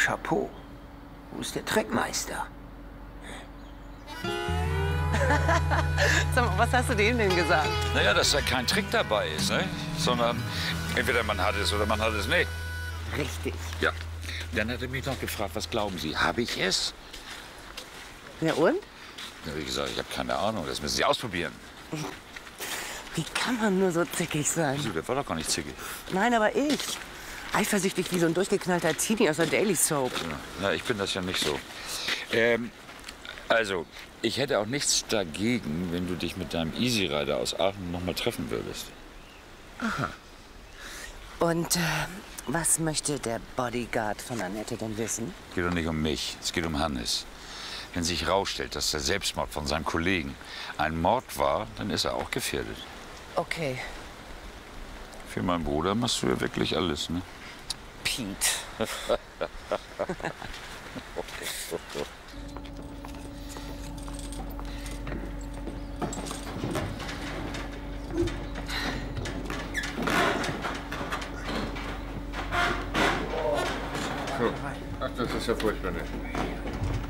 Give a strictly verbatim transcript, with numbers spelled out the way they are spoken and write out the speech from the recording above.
Chapeau. Wo ist der Trickmeister? Sag mal, was hast du denen denn gesagt? Naja, dass da kein Trick dabei ist, ne? Sondern entweder man hat es oder man hat es nicht. Richtig. Ja. Dann hat er mich noch gefragt, was glauben Sie, habe ich es? Ja, und? Ja, wie gesagt, ich habe keine Ahnung, das müssen Sie ausprobieren. Wie kann man nur so zickig sein? Wieso, der war doch gar nicht zickig. Nein, aber ich. Eifersüchtig wie so ein durchgeknallter Teenie aus der Daily Soap. Na, ich bin das ja nicht so. Ähm, also, ich hätte auch nichts dagegen, wenn du dich mit deinem Easy Rider aus Aachen noch mal treffen würdest. Aha. Und äh, was möchte der Bodyguard von Annette denn wissen? Es geht doch nicht um mich, es geht um Hannes. Wenn sich herausstellt, dass der Selbstmord von seinem Kollegen ein Mord war, dann ist er auch gefährdet. Okay. Für meinen Bruder machst du ja wirklich alles, ne? Pete. Ach, das ist ja furchtbar nicht.